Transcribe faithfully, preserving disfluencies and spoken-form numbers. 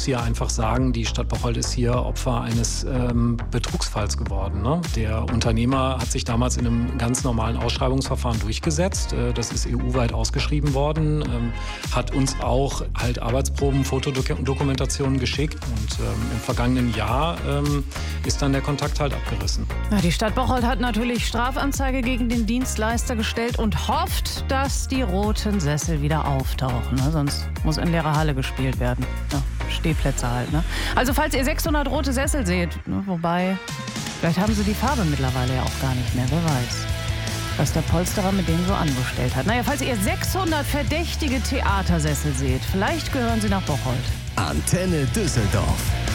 hier einfach sagen, die Stadt Bocholt ist hier Opfer eines ähm, Betrugsfalls geworden. Ne? Der Unternehmer hat sich damals in einem ganz normalen Ausschreibungsverfahren durchgesetzt. Äh, das ist E U-weit ausgeschrieben worden, ähm, hat uns auch halt Arbeitsproben, Fotodokumentationen geschickt und ähm, im vergangenen Jahr ähm, ist dann der Kontakt halt abgerissen. Ja, die Stadt Bocholt hat natürlich Strafanzeige gegen den Dienstleister gestellt und hofft, dass die roten Sessel wieder auftauchen. Ne? Sonst muss in leerer Halle gespielt werden. Ja, Stehplätze halt. Ne? Also falls ihr sechshundert rote Sessel seht, ne, wobei, vielleicht haben sie die Farbe mittlerweile ja auch gar nicht mehr, wer weiß, was der Polsterer mit denen so angestellt hat. Naja, falls ihr sechshundert verdächtige Theatersessel seht, vielleicht gehören sie nach Bocholt. Antenne Düsseldorf.